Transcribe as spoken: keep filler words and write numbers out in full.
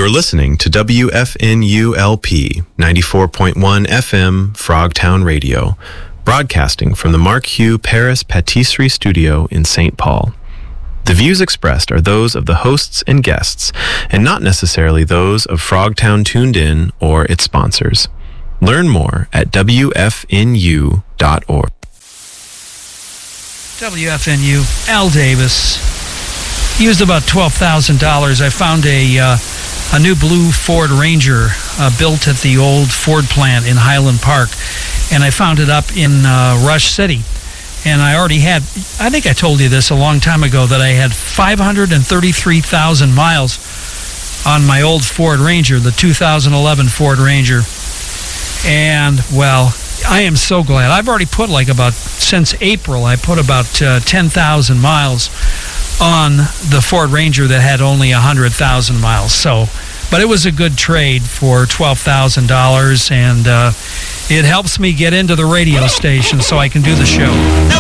You're listening to W F N U L P ninety-four point one F M Frogtown Radio, broadcasting from the Mark Hugh Paris Patisserie Studio in Saint Paul. The views expressed are those of the hosts and guests, and not necessarily those of Frogtown Tuned In or its sponsors. Learn more at W F N U dot org. W F N U, Al Davis. Used about twelve thousand dollars. I found a uh, a new blue Ford Ranger uh, built at the old Ford plant in Highland Park, and I found it up in uh, Rush City. And I already had, I think I told you this a long time ago, that I had five hundred thirty-three thousand miles on my old Ford Ranger, the two thousand eleven Ford Ranger. And, well, I am so glad. I've already put like about, since April, I put about uh, ten thousand miles on the Ford Ranger that had only one hundred thousand miles. So, but it was a good trade for twelve thousand dollars, and uh, it helps me get into the radio station so I can do the show.